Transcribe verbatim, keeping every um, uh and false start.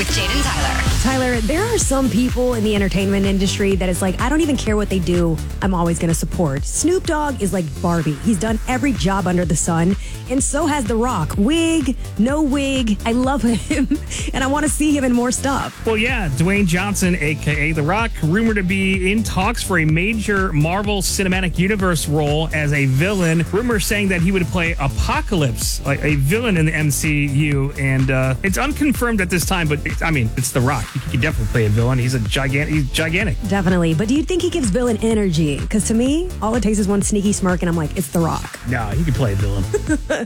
Jade and Tyler. Tyler, there are some people in the entertainment industry that is like, I don't even care what they do. I'm always going to support. Snoop Dogg is like Barbie. He's done every job under the sun. And so has The Rock. Wig, no wig. I love him. And I want to see him in more stuff. Well, yeah, Dwayne Johnson, a k a. The Rock, rumored to be in talks for a major Marvel Cinematic Universe role as a villain. Rumors saying that he would play Apocalypse, like a villain in the M C U. And uh, it's unconfirmed at this time, but it, I mean, it's The Rock. He can definitely play a villain. He's a gigantic. He's gigantic. Definitely. But do you think he gives villain energy? Because to me, all it takes is one sneaky smirk, and I'm like, it's The Rock. No, he can play a villain.